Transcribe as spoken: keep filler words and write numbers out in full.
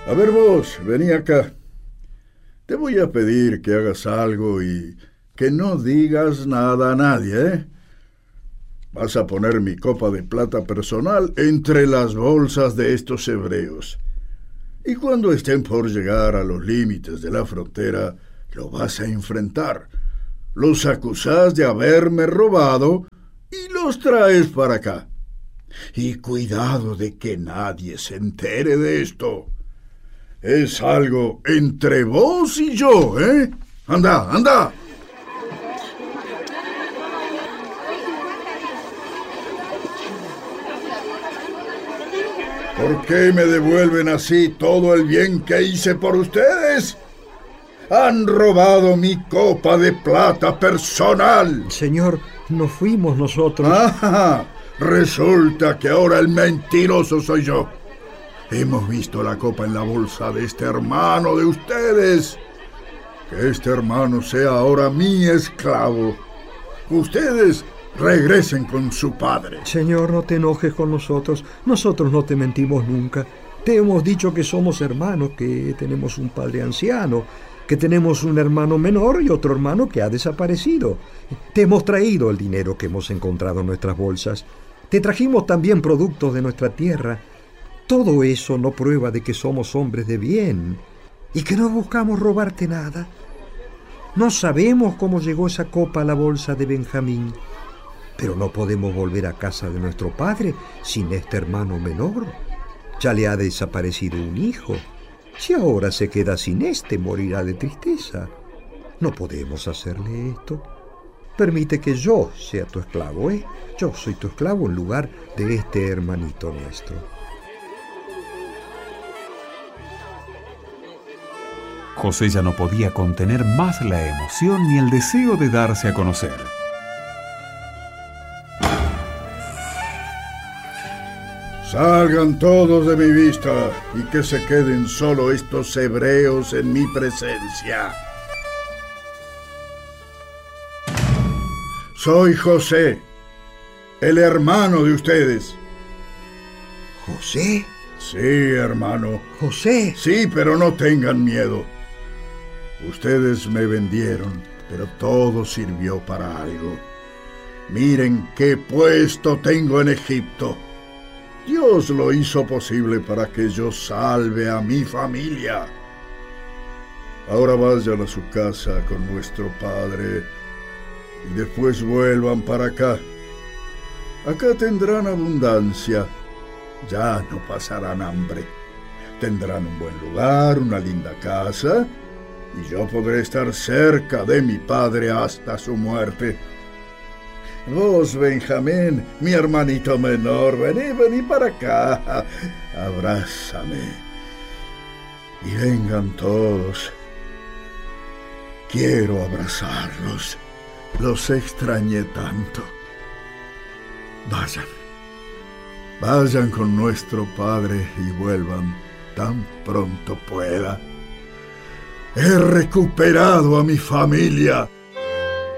A ver vos, vení acá. Te voy a pedir que hagas algo y que no digas nada a nadie, ¿eh? Vas a poner mi copa de plata personal entre las bolsas de estos hebreos. Y cuando estén por llegar a los límites de la frontera, lo vas a enfrentar. Los acusás de haberme robado y los traes para acá. Y cuidado de que nadie se entere de esto. Es algo entre vos y yo, ¿eh? Anda, anda. ¿Por qué me devuelven así todo el bien que hice por ustedes? Han robado mi copa de plata personal. Señor, no fuimos nosotros. Ah, resulta que ahora el mentiroso soy yo. Hemos visto la copa en la bolsa de este hermano de ustedes. Que este hermano sea ahora mi esclavo. Ustedes regresen con su padre. Señor, no te enojes con nosotros. Nosotros no te mentimos nunca. Te hemos dicho que somos hermanos, que tenemos un padre anciano, que tenemos un hermano menor y otro hermano que ha desaparecido. Te hemos traído el dinero que hemos encontrado en nuestras bolsas. Te trajimos también productos de nuestra tierra. Todo eso no prueba de que somos hombres de bien y que no buscamos robarte nada. No sabemos cómo llegó esa copa a la bolsa de Benjamín, pero no podemos volver a casa de nuestro padre sin este hermano menor. Ya le ha desaparecido un hijo. Si ahora se queda sin este, morirá de tristeza. No podemos hacerle esto. Permite que yo sea tu esclavo, ¿eh? Yo soy tu esclavo en lugar de este hermanito nuestro. José ya no podía contener más la emoción ni el deseo de darse a conocer. Salgan todos de mi vista y que se queden solo estos hebreos en mi presencia. Soy José, el hermano de ustedes. ¿José? Sí, hermano. ¿José? Sí, pero no tengan miedo. Ustedes me vendieron, pero todo sirvió para algo. Miren qué puesto tengo en Egipto. Dios lo hizo posible para que yo salve a mi familia. Ahora vayan a su casa con nuestro padre y después vuelvan para acá. Acá tendrán abundancia. Ya no pasarán hambre. Tendrán un buen lugar, una linda casa, y yo podré estar cerca de mi padre hasta su muerte. Vos, Benjamín, mi hermanito menor, vení, vení para acá. Abrázame. Y vengan todos. Quiero abrazarlos. Los extrañé tanto. Vayan. Vayan con nuestro padre y vuelvan tan pronto pueda. He recuperado a mi familia.